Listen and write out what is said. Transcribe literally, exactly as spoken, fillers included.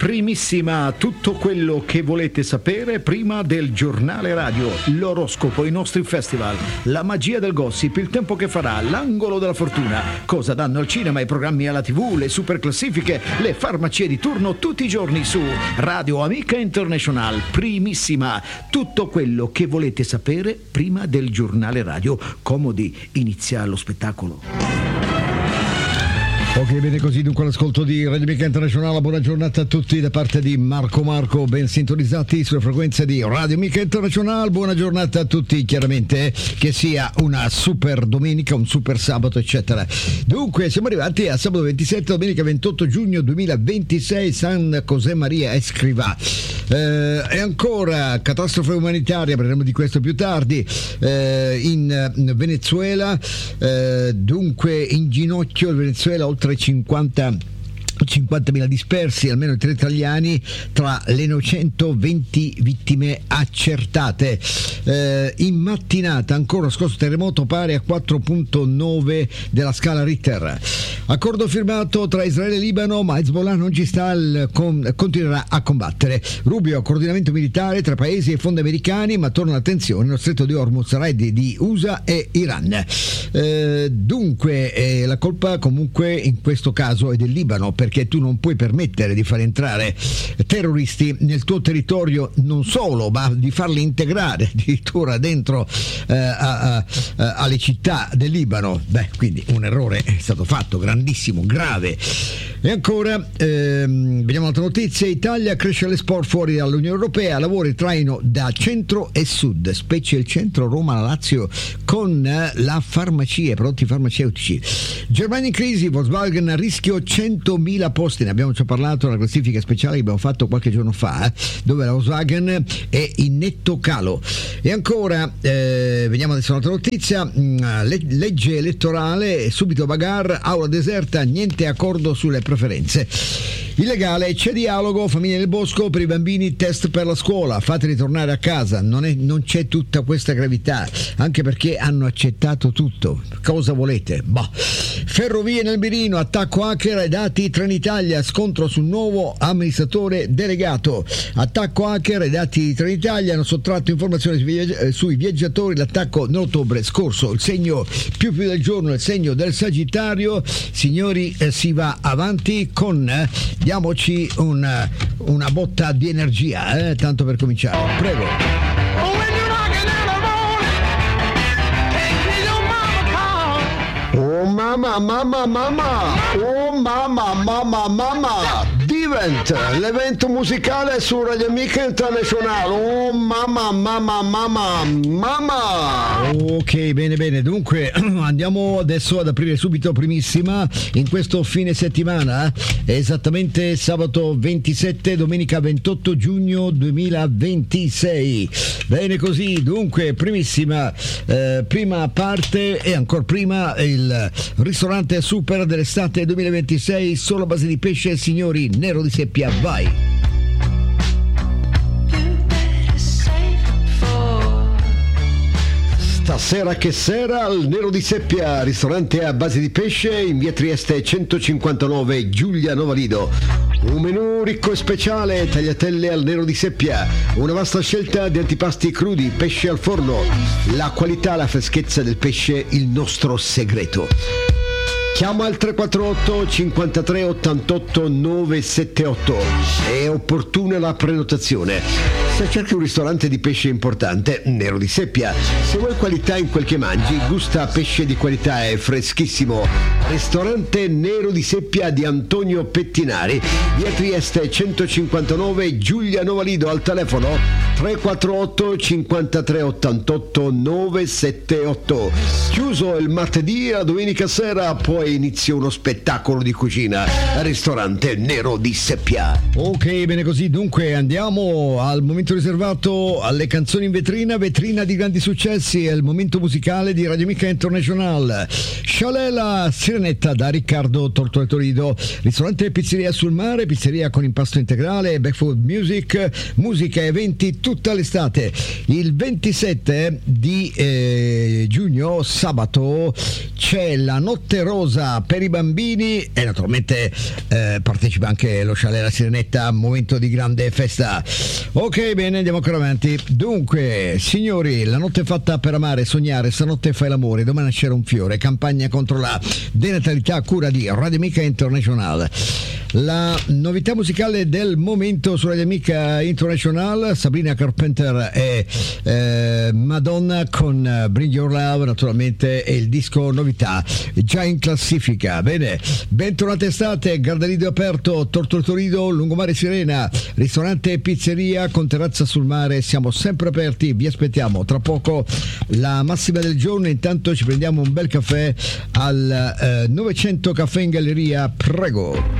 primissima, tutto quello che volete sapere prima del giornale radio, l'oroscopo, i nostri festival, la magia del gossip, il tempo che farà, l'angolo della fortuna, cosa danno al cinema, i programmi alla tivù, le super classifiche, le farmacie di turno tutti i giorni su Radio Amica International. Primissima, tutto quello che volete sapere prima del giornale radio. Comodi, inizia lo spettacolo. Ok, bene così, dunque l'ascolto di Radio Amica Internazionale. Buona giornata a tutti da parte di Marco Marco, ben sintonizzati sulle frequenze di Radio Amica Internazionale. Buona giornata a tutti, chiaramente, che sia una super domenica, un super sabato, eccetera. Dunque, siamo arrivati a sabato ventisette, domenica ventotto giugno duemilaventisei, San José Maria Escrivá. Eh, e ancora catastrofe umanitaria, parleremo di questo più tardi, eh, in Venezuela, eh, dunque in ginocchio il Venezuela, oltre cinquanta cinquantamila dispersi, almeno tre italiani tra le novecentoventi vittime accertate. Eh, in mattinata ancora scosso terremoto pari a quattro virgola nove della scala Richter. Accordo firmato tra Israele e Libano, ma Hezbollah non ci sta, il, con, continuerà a combattere. Rubio, coordinamento militare tra paesi e fondi americani, ma torna l'attenzione allo stretto di Hormuz, raid di U S A e Iran. Eh, dunque eh, la colpa comunque in questo caso è del Libano, perché che tu non puoi permettere di far entrare terroristi nel tuo territorio, non solo, ma di farli integrare addirittura dentro eh, a, a, a, alle città del Libano. Beh, quindi un errore è stato fatto, grandissimo, grave. E ancora ehm, vediamo un'altra notizia: Italia, cresce l'export fuori dall'Unione Europea, lavori il traino da centro e sud, specie il centro Roma, Lazio, con eh, la farmacia, prodotti farmaceutici. Germania in crisi, Volkswagen a rischio centomila posti, ne abbiamo già parlato nella classifica speciale che abbiamo fatto qualche giorno fa, eh, dove la Volkswagen è in netto calo. E ancora eh, vediamo adesso un'altra notizia: Le, legge elettorale, subito bagarre, aula deserta, niente accordo sulle preferenze. Illegale, c'è dialogo, famiglia nel bosco, per i bambini test per la scuola, fateli tornare a casa, non, è, non c'è tutta questa gravità, anche perché hanno accettato tutto. Cosa volete? Boh. Ferrovie nel mirino, attacco hacker ai dati Trenitalia, scontro sul nuovo amministratore delegato. Attacco hacker ai dati Trenitalia, hanno sottratto informazioni sui, viaggi- sui viaggiatori, l'attacco nell'ottobre scorso. Il segno più più del giorno è il segno del Sagittario. Signori, eh, si va avanti con eh, diamoci una, una botta di energia, eh, tanto per cominciare. Prego. Oh mamma, mamma, mamma, oh mamma, mamma, mamma, Divent, l'evento musicale su Radio Amica Internazionale. Oh mamma, mamma, mamma, mamma. Ok, bene, bene, dunque andiamo adesso ad aprire subito primissima in questo fine settimana, esattamente sabato ventisette, domenica ventotto giugno duemilaventisei. Bene così, dunque primissima, eh, prima parte e ancora prima il ristorante super dell'estate duemilaventisei, solo a base di pesce, signori, Nero di Seppia, vai! Stasera che sera al Nero di Seppia, ristorante a base di pesce in via Trieste centocinquantanove, Giulia Novalido. Un menù ricco e speciale, tagliatelle al Nero di Seppia, una vasta scelta di antipasti crudi, pesce al forno, la qualità, la freschezza del pesce, il nostro segreto. Chiama al tre quattro otto cinquantatré ottantotto novecentosettantotto, è opportuna la prenotazione. Se cerchi un ristorante di pesce importante, Nero di Seppia. Se vuoi qualità in quel che mangi, gusta pesce di qualità e freschissimo. Ristorante Nero di Seppia di Antonio Pettinari, via Trieste centocinquantanove, Giulia Novalido, al telefono tre quattro otto cinquantatré ottantotto novecentosettantotto. Chiuso il martedì, la domenica sera poi inizia uno spettacolo di cucina al ristorante Nero di Seppia. Ok, bene così, dunque andiamo al momento momento riservato alle canzoni in vetrina, vetrina di grandi successi, è il momento musicale di Radio Amica International. Scialela Sirenetta da Riccardo Tortoretorido, ristorante e pizzeria sul mare, pizzeria con impasto integrale, Backfood Music, musica e eventi tutta l'estate. Il ventisette di eh, giugno, sabato, c'è la Notte Rosa per i bambini e naturalmente eh, partecipa anche lo Scialela Sirenetta, momento di grande festa. Ok, bene, andiamo ancora avanti. Dunque, signori, la notte è fatta per amare, sognare, stanotte fai l'amore, domani nascerà un fiore, campagna contro la denatalità a cura di Radio Amica International. La novità musicale del momento su Radio Amica International, Sabrina Carpenter e eh, Madonna con Bring Your Love, naturalmente è il disco novità già in classifica. Bene, bentornata estate, Gardarido aperto, Tortorido, Lungomare Sirena, ristorante e pizzeria con terrazza sul mare, siamo sempre aperti, vi aspettiamo. Tra poco la massima del giorno, intanto ci prendiamo un bel caffè al eh, novecento Caffè in Galleria, prego.